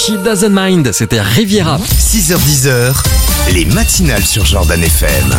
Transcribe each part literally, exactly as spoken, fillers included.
She Doesn't Mind, c'était Riviera. six heures dix, les matinales sur Jordan F M.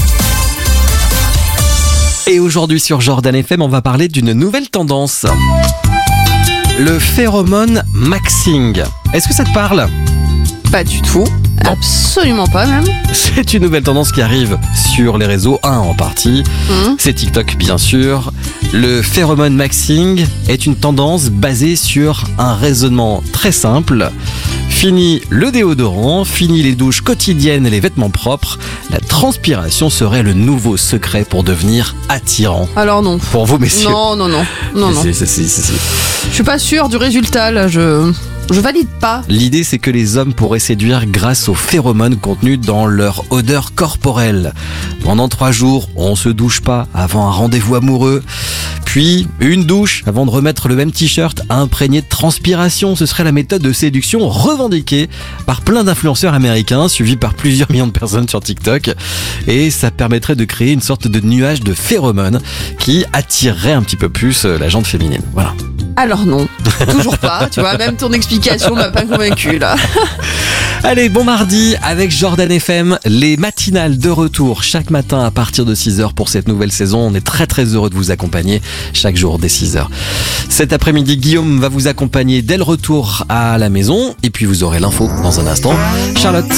Et aujourd'hui sur Jordan F M, on va parler d'une nouvelle tendance. Le phéromone maxing. Est-ce que ça te parle ? Pas du tout, non. Absolument pas même. C'est une nouvelle tendance qui arrive sur les réseaux, un en partie, mmh. c'est TikTok bien sûr. Le phéromone maxing est une tendance basée sur un raisonnement très simple. Fini le déodorant, fini les douches quotidiennes et les vêtements propres, la transpiration serait le nouveau secret pour devenir attirant. Alors non. Pour vous messieurs. Non, non, non. non, non. C'est, c'est, c'est, c'est, c'est. Je suis pas sûre du résultat là, je... Je valide pas. L'idée, c'est que les hommes pourraient séduire grâce aux phéromones contenus dans leur odeur corporelle. Pendant trois jours, on se douche pas avant un rendez-vous amoureux. Puis, une douche avant de remettre le même t-shirt imprégné de transpiration. Ce serait la méthode de séduction revendiquée par plein d'influenceurs américains, suivis par plusieurs millions de personnes sur TikTok. Et ça permettrait de créer une sorte de nuage de phéromones qui attirerait un petit peu plus la jante féminine. Voilà. Alors non, toujours pas, tu vois, même ton explication m'a pas convaincu là. Allez, bon mardi avec Jordan F M, les matinales de retour chaque matin à partir de six heures pour cette nouvelle saison. On est très très heureux de vous accompagner chaque jour dès six heures. Cet après-midi, Guillaume va vous accompagner dès le retour à la maison et puis vous aurez l'info dans un instant. Charlotte.